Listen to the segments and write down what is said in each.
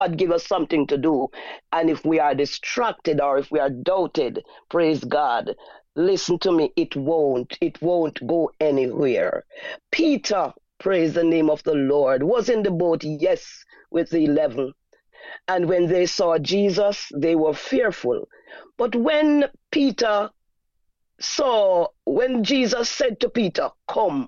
give us something to do. And if we are distracted or if we are doubted, praise God. Listen to me, it won't go anywhere. Peter, praise the name of the Lord, was in the boat, yes, with the 11. And when they saw Jesus, they were fearful. But when Jesus said to Peter, come,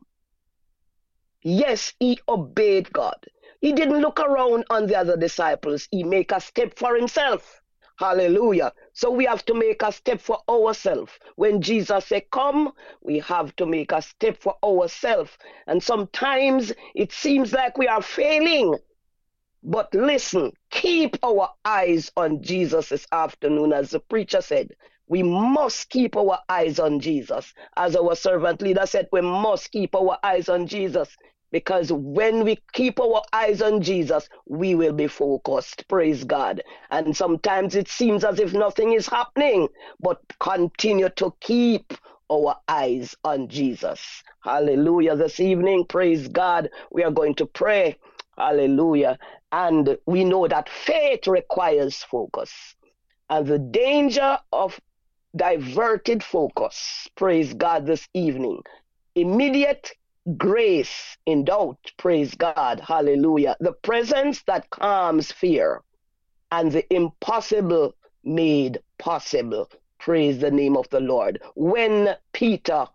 yes, he obeyed God. He didn't look around on the other disciples. He make a step for himself. Hallelujah. So we have to make a step for ourselves. When Jesus said, come, we have to make a step for ourselves. And sometimes it seems like we are failing. But listen, keep our eyes on Jesus this afternoon. As the preacher said, we must keep our eyes on Jesus. As our servant leader said, we must keep our eyes on Jesus. Because when we keep our eyes on Jesus, we will be focused. Praise God. And sometimes it seems as if nothing is happening, but continue to keep our eyes on Jesus. Hallelujah. This evening, praise God, we are going to pray. Hallelujah. And we know that faith requires focus. And the danger of diverted focus, praise God, this evening, immediate grace in doubt, praise God, hallelujah, the presence that calms fear, and the impossible made possible, praise the name of the Lord. When Peter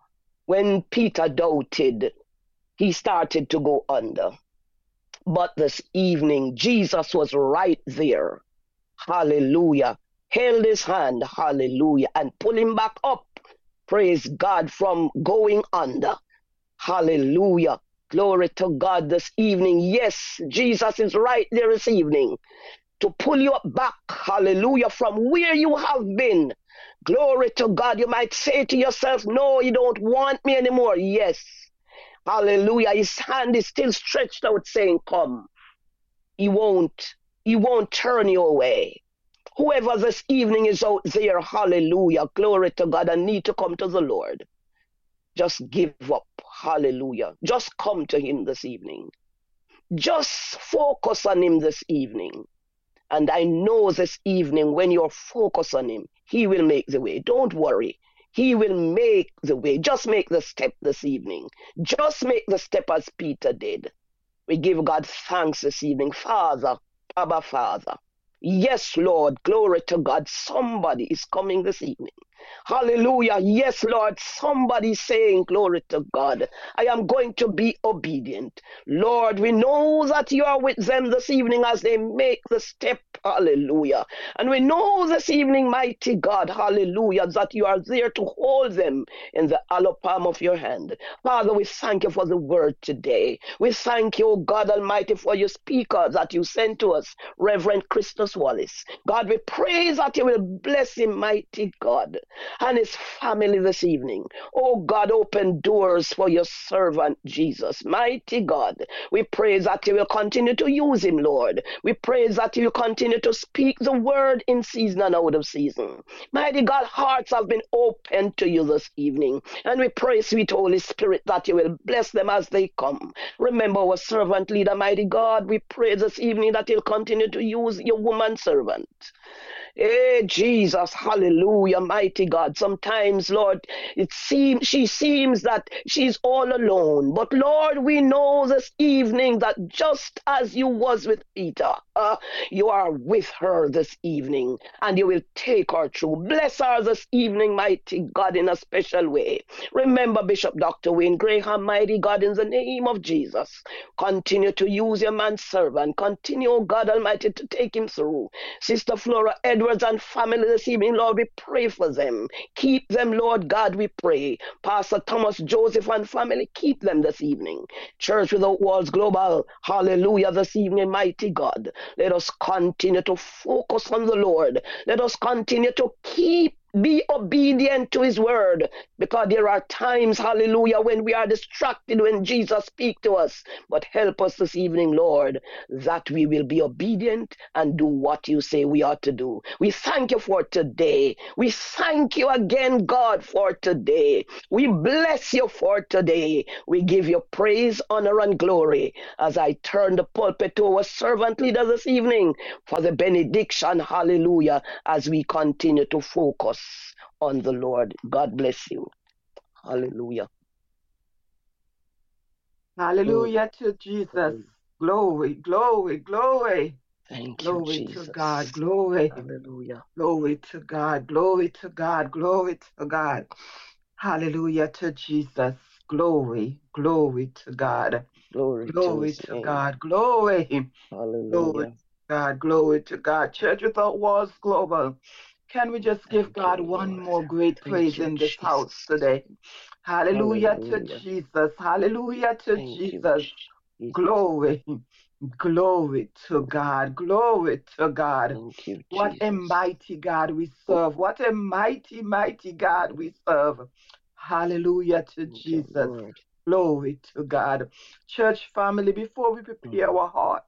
doubted, he started to go under. But this evening, Jesus was right there, hallelujah, held his hand, hallelujah, and pulled him back up, praise God, from going under. Hallelujah. Glory to God this evening. Yes, Jesus is right there this evening to pull you back, hallelujah, from where you have been. Glory to God. You might say to yourself, no, you don't want me anymore. Yes. Hallelujah. His hand is still stretched out saying, come. He won't turn you away. Whoever this evening is out there, hallelujah, glory to God, and need to come to the Lord, just give up. Hallelujah. Just come to him this evening. Just focus on him this evening. And I know this evening when you're focused on him, he will make the way. Don't worry. He will make the way. Just make the step this evening. Just make the step as Peter did. We give God thanks this evening. Father, Abba Father. Yes, Lord, glory to God. Somebody is coming this evening. Hallelujah. Yes, Lord, somebody saying, glory to God, I am going to be obedient. Lord, we know that you are with them this evening as they make the step. Hallelujah. And we know this evening, mighty God, hallelujah, that you are there to hold them in the hollow palm of your hand. Father, we thank you for the word today. We thank you, God Almighty, for your speaker that you sent to us, Reverend Christus Wallace. God, we pray that you will bless him, mighty God, and his family this evening. Oh God, open doors for your servant Jesus. Mighty God, we pray that you will continue to use him, Lord. We pray that you will continue to speak the word in season and out of season. Mighty God, hearts have been opened to you this evening. And we pray, sweet Holy Spirit, that you will bless them as they come. Remember our servant leader, mighty God. We pray this evening that you'll continue to use your woman servant. Hey, Jesus, hallelujah, mighty God. Sometimes, Lord, she seems that she's all alone. But Lord, we know this evening that just as you was with Peter, you are with her this evening, and you will take her through. Bless her this evening, mighty God, in a special way. Remember Bishop Dr. Wayne Graham, mighty God, in the name of Jesus. Continue to use your man servant. Continue, God Almighty, to take him through. Sister Flora Edwards and family this evening, Lord, we pray for them. Keep them, Lord God, we pray. Pastor Thomas Joseph and family, keep them this evening. Church Without Walls Global, hallelujah, this evening, mighty God. Let us continue to focus on the Lord. Let us continue to keep Be obedient to his word, because there are times, hallelujah, when we are distracted when Jesus speaks to us. But help us this evening, Lord, that we will be obedient and do what you say we ought to do. We thank you for today. We thank you again, God, for today. We bless you for today. We give you praise, honor, and glory as I turn the pulpit to our servant leader this evening for the benediction, hallelujah, as we continue to focus on the Lord. God bless you. Hallelujah. Hallelujah to Jesus. Glory, glory, glory. Thank you, Glory to Jesus. God. Glory. Hallelujah. Glory to God. Glory to God. Glory to God. Hallelujah to Jesus. Glory. Glory to God. Glory to Glory his to name. God. Glory. Glory Hallelujah. to God. Glory to God. Church Without Walls Global. Can we just give Thank God you, one Lord. more great Thank praise you, in this house Jesus. today? Hallelujah to Hallelujah. Jesus. Hallelujah to Thank you, Jesus. Jesus. Glory. Glory to God. Glory to God. Thank you, What a Jesus. mighty God we serve. What a mighty, mighty God we serve. Hallelujah to Thank you, Jesus. Lord. Glory to God. Church family, before we prepare our hearts,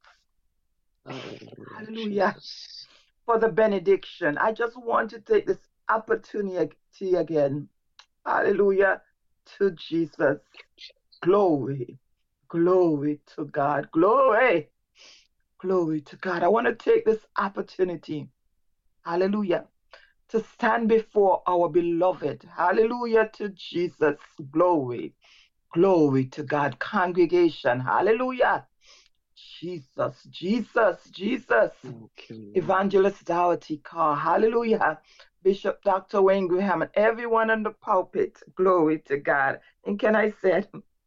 hallelujah, Jesus. for the benediction, I just want to take this opportunity again. Hallelujah to Jesus. Glory. Glory to God. Glory. Glory to God. I want to take this opportunity, hallelujah, to stand before our beloved. Hallelujah to Jesus. Glory. Glory to God. Congregation. Hallelujah. Jesus, Jesus, Jesus. Thank you, Lord. Evangelist Dorothy Carr. Hallelujah. Bishop Dr. Wayne Graham and everyone on the pulpit. Glory to God. And can I say,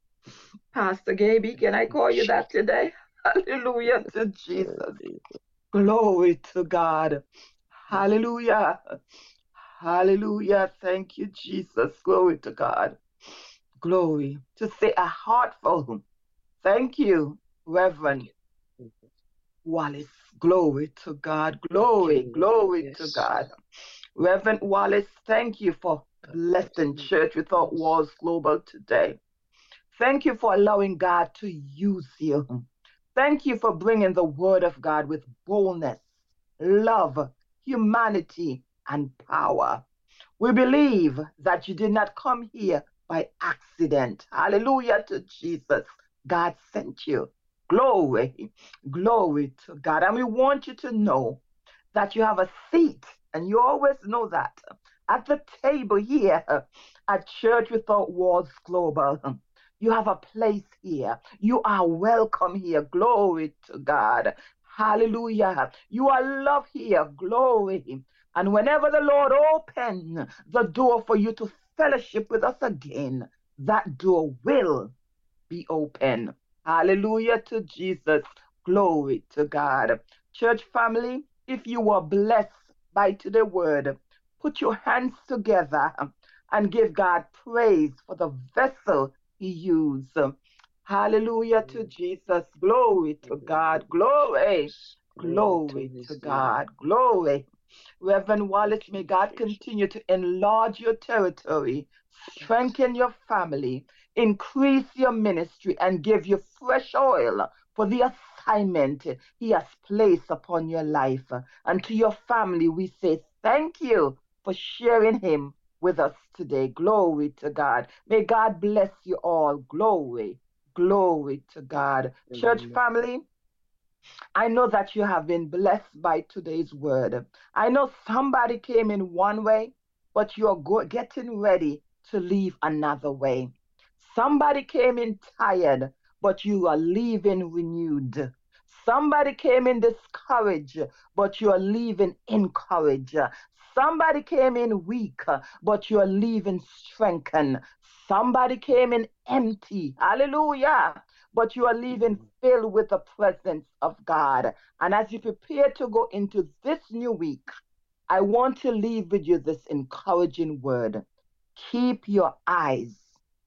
Pastor Gaby, can I call you that today? Hallelujah to Jesus. Glory to God. Hallelujah. Hallelujah. Thank you, Jesus. Glory to God. Glory. To say a heartful thank you, Reverend Wallace. Glory to God. Glory. Glory to God. Reverend Wallace, thank you for blessing Church Without Walls Global today. Thank you for allowing God to use you. Thank you for bringing the word of God with boldness, love, humanity, and power. We believe that you did not come here by accident. Hallelujah to Jesus. God sent you. Glory, glory to God. And we want you to know that you have a seat, and you always know that, at the table here at Church Without Walls Global. You have a place here. You are welcome here. Glory to God. Hallelujah. You are loved here. Glory. And whenever the Lord opens the door for you to fellowship with us again, that door will be open. Hallelujah to Jesus. Glory to God. Church family, if you were blessed by today's word, put your hands together and give God praise for the vessel he used. Hallelujah to Jesus. Glory to God. Glory. Glory to God. Glory. Reverend Wallace, may God continue to enlarge your territory, strengthen your family, increase your ministry, and give you fresh oil for the assignment he has placed upon your life. And to your family, we say thank you for sharing him with us today. Glory to God. May God bless you all. Glory. Glory to God. Church family, I know that you have been blessed by today's word. I know somebody came in one way, but you're getting ready to leave another way. Somebody came in tired, but you are leaving renewed. Somebody came in discouraged, but you are leaving encouraged. Somebody came in weak, but you are leaving strengthened. Somebody came in empty. Hallelujah, but you are leaving filled with the presence of God. And as you prepare to go into this new week, I want to leave with you this encouraging word. Keep your eyes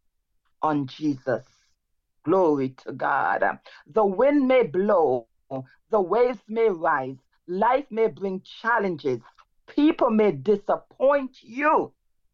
on Jesus. Glory to God. The wind may blow, the waves may rise, life may bring challenges, People may disappoint you.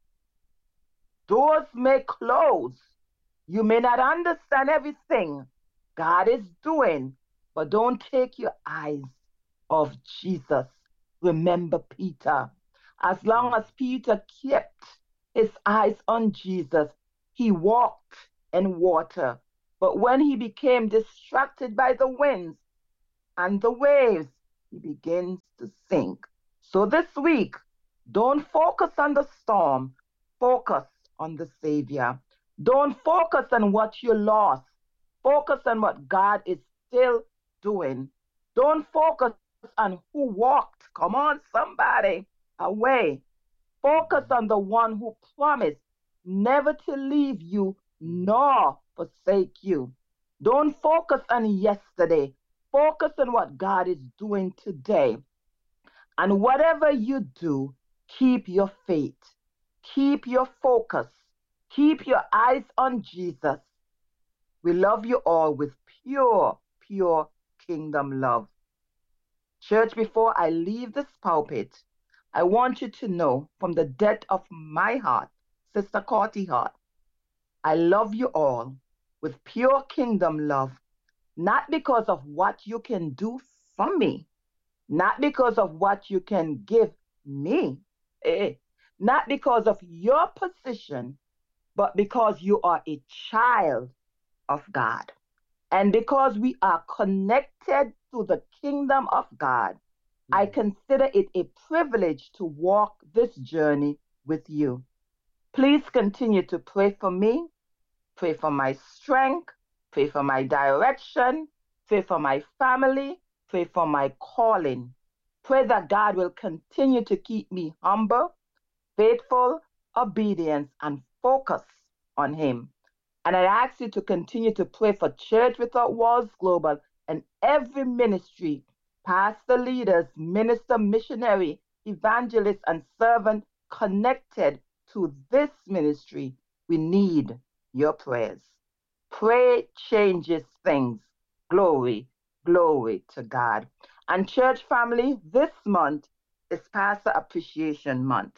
Doors may close. You may not understand everything God is doing, but don't take your eyes off Jesus. Remember Peter. As long as Peter kept his eyes on Jesus, he walked in water. But when he became distracted by the winds and the waves, he begins to sink. So this week, don't focus on the storm, focus on the Savior. Don't focus on what you lost. Focus on what God is still doing. Don't focus on who walked, come on, somebody, away. Focus on the one who promised never to leave you nor forsake you. Don't focus on yesterday. Focus on what God is doing today. And whatever you do, keep your faith. Keep your focus. Keep your eyes on Jesus. We love you all with pure, pure kingdom love. Church, before I leave this pulpit, I want you to know from the depth of my heart, Sister Courtney Hart, I love you all with pure kingdom love, not because of what you can do for me, not because of what you can give me, not because of your position, but because you are a child of God. And because we are connected to the kingdom of God, I consider it a privilege to walk this journey with you. Please continue to pray for me, pray for my strength, pray for my direction, pray for my family, pray for my calling. Pray that God will continue to keep me humble, faithful, obedient, and focused on Him. And I ask you to continue to pray for Church Without Walls Global and every ministry, pastor, leaders, minister, missionary, evangelist, and servant connected to this ministry. We need your prayers. Pray changes things. Glory, glory to God. And church family, this month is Pastor Appreciation Month.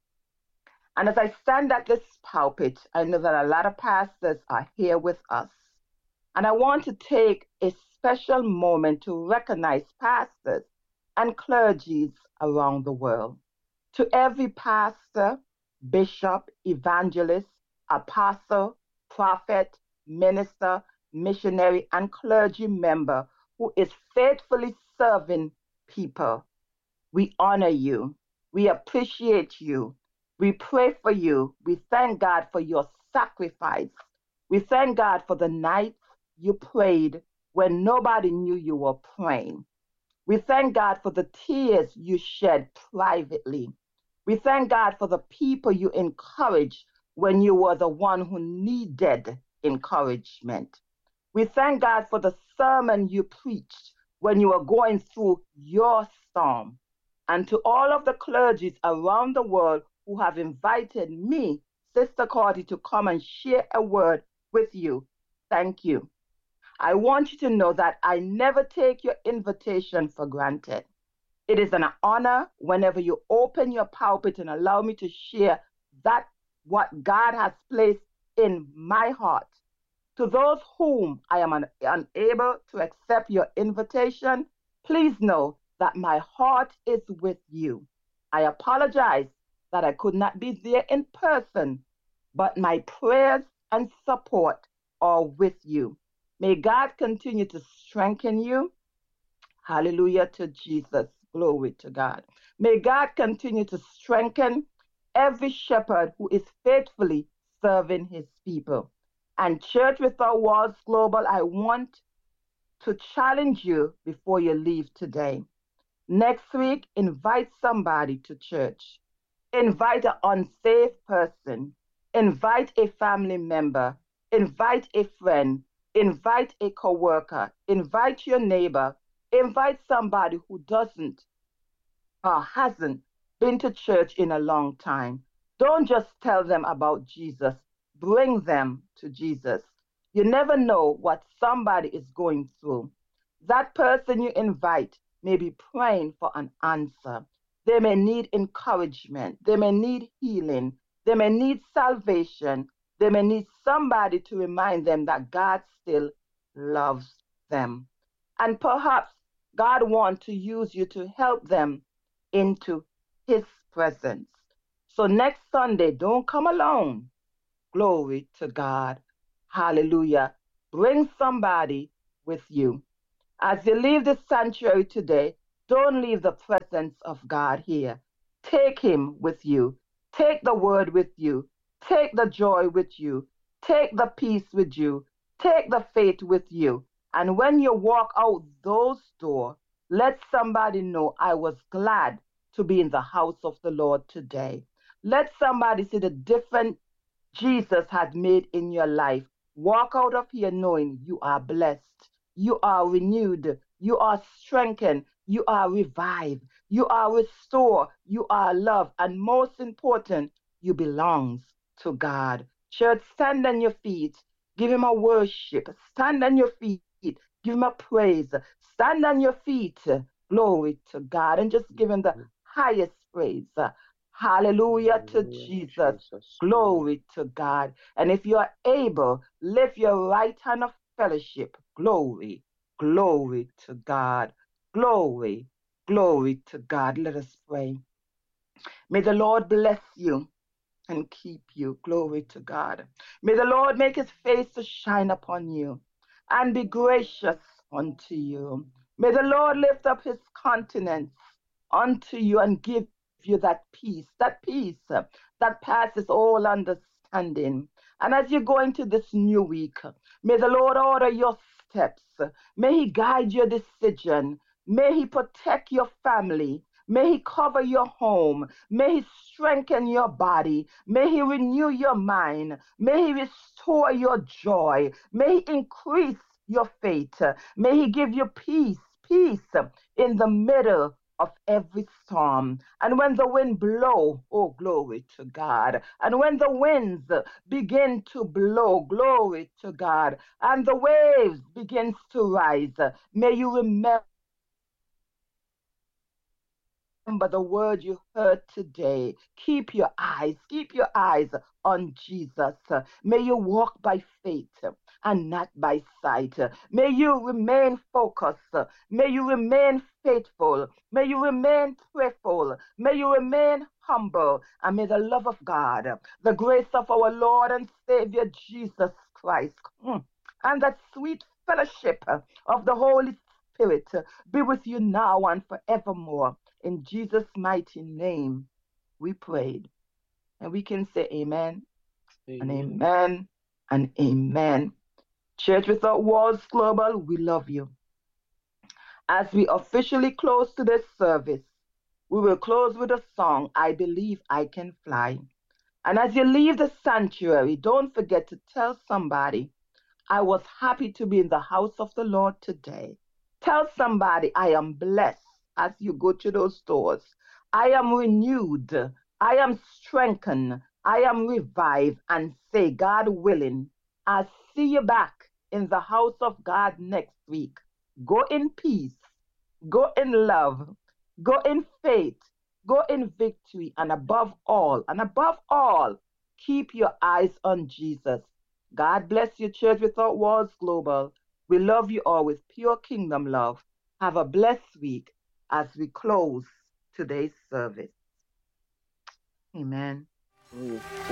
And as I stand at this pulpit, I know that a lot of pastors are here with us. And I want to take a special moment to recognize pastors and clergies around the world. To every pastor, bishop, evangelist, apostle, prophet, minister, missionary, and clergy member who is faithfully serving people, we honor you. We appreciate you. We pray for you. We thank God for your sacrifice. We thank God for the nights you prayed when nobody knew you were praying. We thank God for the tears you shed privately. We thank God for the people you encouraged when you were the one who needed encouragement. We thank God for the sermon you preached when you were going through your storm. And to all of the clergies around the world who have invited me, Sister Courtney, to come and share a word with you, thank you. I want you to know that I never take your invitation for granted. It is an honor whenever you open your pulpit and allow me to share that what God has placed in my heart. To those whom I am unable to accept your invitation, please know that my heart is with you. I apologize that I could not be there in person, but my prayers and support are with you. May God continue to strengthen you. Hallelujah to Jesus. Glory to God. May God continue to strengthen every shepherd who is faithfully serving his people. And Church Without Walls Global, I want to challenge you before you leave today. Next week, invite somebody to church. Invite an unsafe person. Invite a family member. Invite a friend. Invite a coworker. Invite your neighbor. Invite somebody who doesn't or hasn't been to church in a long time. Don't just tell them about Jesus. Bring them to Jesus. You never know what somebody is going through. That person you invite may be praying for an answer. They may need encouragement. They may need healing. They may need salvation. They may need somebody to remind them that God still loves them. And perhaps God wants to use you to help them into his presence. So next Sunday, don't come alone. Glory to God. Hallelujah. Bring somebody with you. As you leave the sanctuary today, don't leave the presence of God here. Take him with you. Take the word with you. Take the joy with you. Take the peace with you. Take the faith with you. And when you walk out those doors, let somebody know I was glad to be in the house of the Lord today. Let somebody see the difference Jesus had made in your life. Walk out of here knowing you are blessed, you are renewed, you are strengthened, you are revived, you are restored, you are loved, and most important, you belong to God. Church, stand on your feet, give him a worship. Stand on your feet, give him a praise. Stand on your feet, glory to God, and just give him the highest praise. Hallelujah to Jesus. Glory to God. And if you are able, lift your right hand of fellowship. Glory, glory to God. Glory, glory to God. Let us pray. May the Lord bless you and keep you. Glory to God. May the Lord make his face to shine upon you and be gracious unto you. May the Lord lift up his countenance unto you and give you that peace that passes all understanding. And as you go into this new week, may the Lord order your steps. May he guide your decision. May he protect your family. May he cover your home. May he strengthen your body. May he renew your mind. May he restore your joy. May he increase your faith. May he give you peace in the middle of every storm. And when the wind blow, oh glory to God. And when the winds begin to blow, glory to God. And the waves begins to rise, may you remember the word you heard today. Keep your eyes on Jesus. May you walk by faith and not by sight. May you remain focused. May you remain faithful. May you remain prayerful. May you remain humble. And may the love of God, the grace of our Lord and Savior Jesus Christ, and that sweet fellowship of the Holy Spirit be with you now and forevermore. In Jesus' mighty name, we prayed. And we can say amen, and amen, and amen. Church Without Walls Global, we love you. As we officially close today's service, we will close with a song, I Believe I Can Fly. And as you leave the sanctuary, don't forget to tell somebody, I was happy to be in the house of the Lord today. Tell somebody, I am blessed as you go to those doors. I am renewed. I am strengthened. I am revived. And say, God willing, I'll see you back in the house of God next week. Go in peace. Go in love. Go in faith. Go in victory. And above all, keep your eyes on Jesus. God bless you, Church Without Walls Global. We love you all with pure kingdom love. Have a blessed week as we close today's service. Amen.